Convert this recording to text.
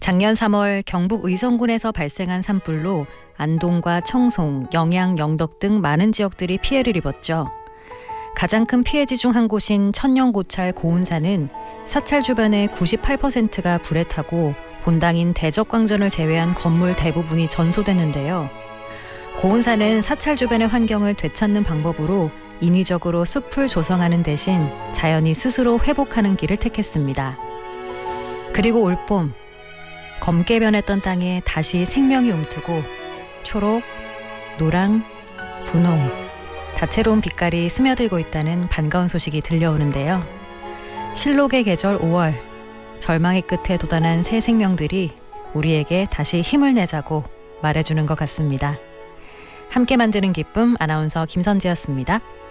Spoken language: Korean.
작년 3월 경북 의성군에서 발생한 산불로 안동과 청송, 영양, 영덕 등 많은 지역들이 피해를 입었죠. 가장 큰 피해지 중 한 곳인 천년고찰 고운산은 사찰 주변의 98%가 불에 타고 본당인 대적광전을 제외한 건물 대부분이 전소됐는데요. 고운산은 사찰 주변의 환경을 되찾는 방법으로 인위적으로 숲을 조성하는 대신 자연이 스스로 회복하는 길을 택했습니다. 그리고 올봄, 검게 변했던 땅에 다시 생명이 움트고 초록, 노랑, 분홍, 다채로운 빛깔이 스며들고 있다는 반가운 소식이 들려오는데요. 실록의 계절 5월, 절망의 끝에 도달한 새 생명들이 우리에게 다시 힘을 내자고 말해주는 것 같습니다. 함께 만드는 기쁨, 아나운서 김선지였습니다.